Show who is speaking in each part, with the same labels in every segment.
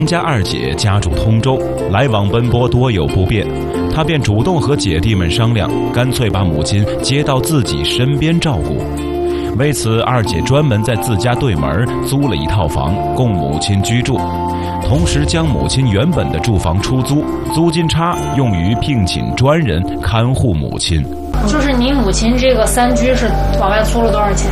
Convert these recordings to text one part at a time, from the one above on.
Speaker 1: 家二姐家住通州，来往奔波多有不便，她便主动和姐弟们商量，干脆把母亲接到自己身边照顾。为此，二姐专门在自家对门租了一套房供母亲居住，同时将母亲原本的住房出租，租金差用于聘请专人看护母亲。
Speaker 2: 就是你母亲这个3居是往外租了多少钱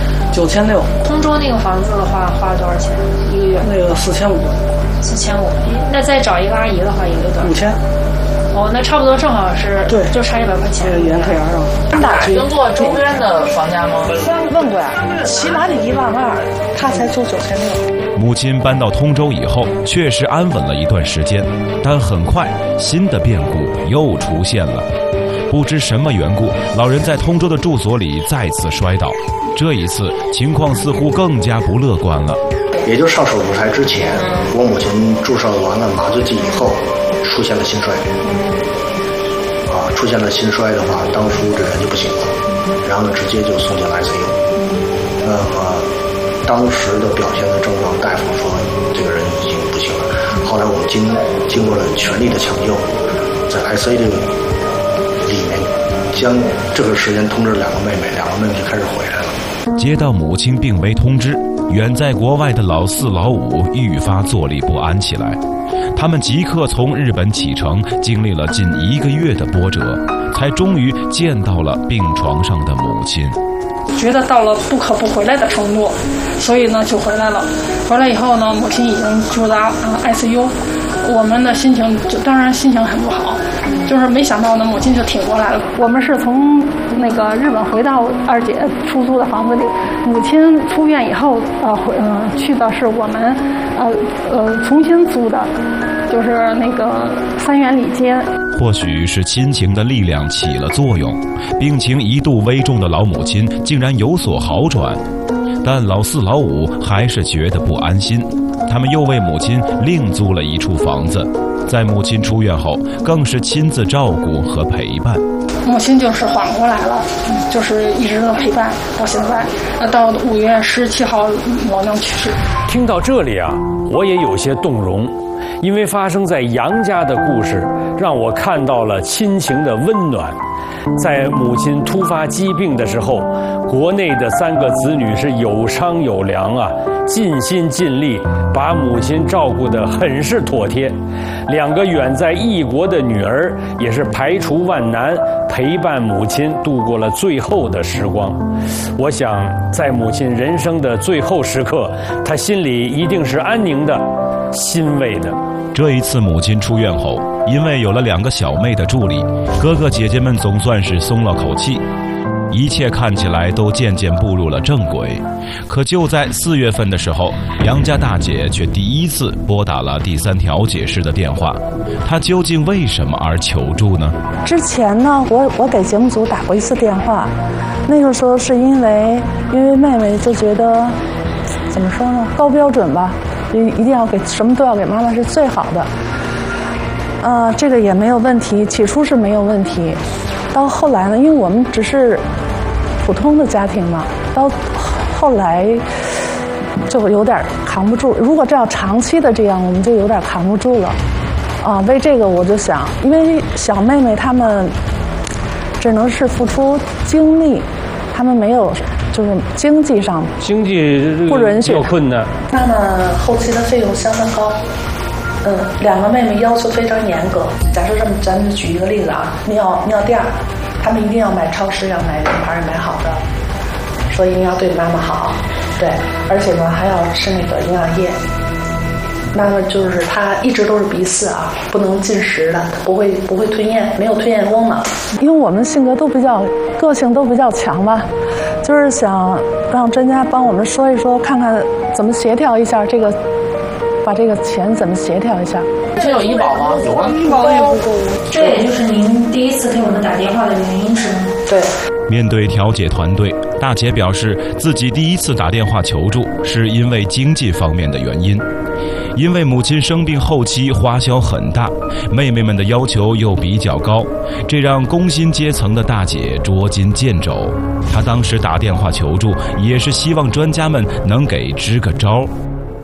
Speaker 3: ？9600。
Speaker 2: 通州那个房子的话，花了多少钱一个月？
Speaker 3: 那个4500。
Speaker 2: 4500。那再找一个阿姨的话，一个月多少
Speaker 3: ？5000。
Speaker 2: 哦，那差不多正好是，
Speaker 3: 对，
Speaker 2: 就差100块钱。
Speaker 3: 原客源上。
Speaker 4: 打听过周边的房价吗？
Speaker 3: 问过呀，起码得12000，他才租9600。
Speaker 1: 母亲搬到通州以后，确实安稳了一段时间，但很快新的变故又出现了。不知什么缘故，老人在通州的住所里再次摔倒，这一次情况似乎更加不乐观了。
Speaker 5: 也就上手术台之前，我母亲注射完了麻醉剂以后，出现了心衰。出现了心衰的话，当初这人就不行了，然后直接就送进了 ICU。那么当时的表现的症状，大夫说这个人已经不行了。后来我们经过了全力的抢救，在 ICU 里面将这个时间通知两个妹妹就开始回来了。
Speaker 1: 接到母亲病危通知，远在国外的老4、老5愈发坐立不安起来。他们即刻从日本启程，经历了近1个月的波折，才终于见到了病床上的母亲。
Speaker 3: 觉得到了不可不回来的程度，所以呢就回来了。回来以后呢，母亲已经住在ICU，我们的心情当然心情很不好，就是没想到呢母亲就挺过来了。我们是从那个日本回到二姐出租的房子里，母亲出院以后去的是我们重新租的，就是那个三元里街。
Speaker 1: 或许是亲情的力量起了作用，病情一度危重的老母亲竟然有所好转，但老4、老5还是觉得不安心，他们又为母亲另租了一处房子，在母亲出院后更是亲自照顾和陪伴。
Speaker 3: 母亲就是缓过来了，就是一直都陪伴到现在，到5月17号老娘去世。
Speaker 6: 听到这里啊，我也有些动容，因为发生在杨家的故事让我看到了亲情的温暖。在母亲突发疾病的时候，国内的3个子女是有商有量啊，尽心尽力把母亲照顾得很是妥帖。2个远在异国的女儿也是排除万难陪伴母亲度过了最后的时光。我想在母亲人生的最后时刻，她心里一定是安宁的，欣慰的。
Speaker 1: 这一次母亲出院后，因为有了2个小妹的助力，哥哥姐姐们总算是松了口气，一切看起来都渐渐步入了正轨。可就在4月份的时候，杨家大姐却第一次拨打了第3调解室的电话。她究竟为什么而求助呢？
Speaker 7: 之前呢，我给节目组打过一次电话，那个时候是因为妹妹就觉得怎么说呢，高标准吧，一定要给什么都要给妈妈是最好的。这个也没有问题，起初是没有问题。到后来呢，因为我们只是普通的家庭嘛，到后来就有点扛不住。如果这样长期的这样，我们就有点扛不住了。为这个我就想，因为小妹妹她们只能是付出精力，她们没有就是经济上不允许，
Speaker 6: 有困难。
Speaker 8: 妈妈后期的费用相当高。2个妹妹要求非常严格。假设咱们举一个例子啊，尿垫，她们一定要买超市，要买名牌，买好的，说一定要对妈妈好，对，而且呢还要吃那个营养液。妈妈就是她一直都是鼻饲啊，不能进食的，她不会吞咽，没有吞咽功能。
Speaker 7: 因为我们性格都比较个性都比较强吧，就是想让专家帮我们说一说，看看怎么协调一下这个。把这个钱怎么协调一下？
Speaker 4: 这有医保吗？
Speaker 2: 有啊，医保也不够。这也就是您第一次给我们打电话的原因是吗？
Speaker 8: 对。
Speaker 1: 面对调解团队，大姐表示自己第一次打电话求助是因为经济方面的原因，因为母亲生病后期花销很大，妹妹们的要求又比较高，这让工薪阶层的大姐捉襟见肘。她当时打电话求助，也是希望专家们能给支个招。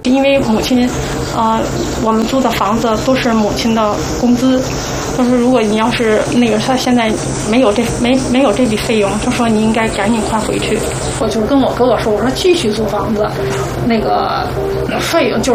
Speaker 3: 因为母亲，我们租的房子都是母亲的工资，就是如果你要是那个他现在没有这笔费用，就说你应该赶紧快回去。我就跟我哥哥说，我说继续租房子，那个费用就